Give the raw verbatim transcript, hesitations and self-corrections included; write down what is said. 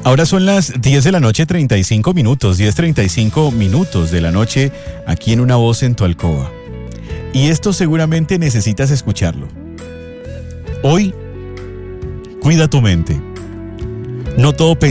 Ahora son las diez de la noche, treinta y cinco minutos, diez treinta y cinco minutos de la noche, aquí en Una Voz en tu alcoba. Y esto seguramente necesitas escucharlo. Hoy, cuida tu mente. No todo